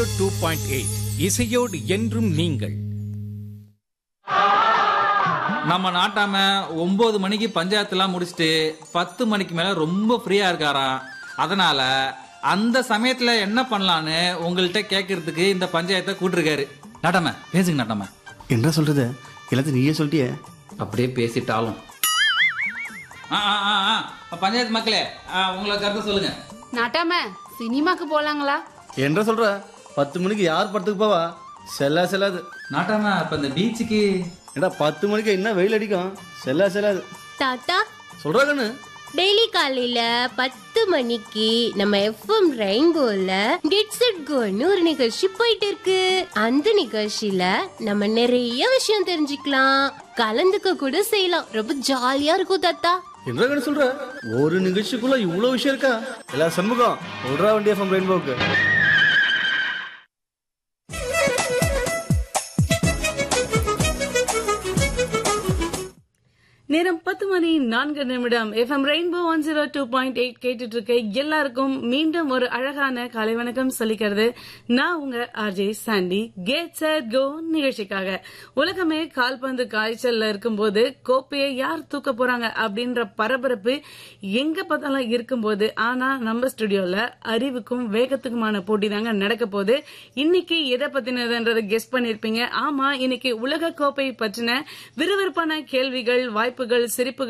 102.8 இசையோடு என்றும் நீங்கள். நம்ம நாட்டாம 9 மணிக்கு பஞ்சாயத்துலாம் முடிச்சுட்டு 10 மணிக்கு மேல ரொம்ப ஃப்ரீயா இருக்காராம். அதனால அந்த சமயத்துல என்ன பண்ணலான்னு உங்கள்கிட்ட கேட்கறதுக்கு இந்த பஞ்சாயத்தை கூட்டிருக்காரு. நாட்டாம பேசுங்க. நாட்டாம என்ன சொல்றது, எல்லாத்தையும் நீயே சொல்லிட்டியே. அப்படியே பேசிட்டாலும் பஞ்சாயத்து மக்களே, உங்களை கருத்து சொல்லுங்க. நாட்டாம சினிமாக்கு போலாங்களா? என்ன சொல்ற, 10 மணிக்கு யார் படத்துக்கு போவா? செல்லாது. நாட்டாம இப்ப இந்த பீச்சுக்கு ஏடா 10 மணிக்கு என்ன வெயில் அடிக்கும், செல்லாது. தாத்தா சொல்றா கண்ணு, டெய்லி காலையில 10 மணிக்கு நம்ம எஃப்எம் ரெயின்போல கெட்ஸ் இட் கோன்னு ஒரு நிகழ்ச்சி போயிட்டு இருக்கு. அந்த நிகழ்ச்சியில நம்ம நிறைய விஷயம் தெரிஞ்சுக்கலாம், கலந்துக்க கூட செய்யலாம். ரொம்ப ஜாலியா இருக்கும் தாத்தா. என்ன கண்ணு சொல்ற, ஒரு நிகழ்ச்சிக்குள்ள இவ்வளவு விஷயம் இருக்கா? எல்லா சண்முகம் சொல்றா வண்டி எஃப்எம் ரெயின்போக்கு. நேரம் 10:04 எஃப்எம் ரெயின்போ 102.8 கேட்டுட்டு இருக்க எல்லாருக்கும் மீண்டும் ஒரு அழகான காலை வணக்கம் சொல்லிக்கிறது நான் உங்க RJ Chandy. Get set go நிகழ்ச்சிக்காக உலகமே கால்பந்து காய்ச்சல்ல இருக்கும்போது கோப்பையை யார் தூக்க போறாங்க அப்படின்ற பரபரப்பு எங்க பார்த்தாலும் இருக்கும்போது, ஆனா நம்ம ஸ்டுடியோல அறிவுக்கும் வேகத்துக்குமான போட்டி தாங்க நடக்க போகுது. இன்னைக்கு எதை பத்தினதுன்றதை கெஸ் பண்ணிருப்பீங்க. ஆமா, இன்னைக்கு உலக கோப்பை பற்றின விறுவிறுப்பான கேள்விகள், வாய்ப்புகள், சிரிப்புகள்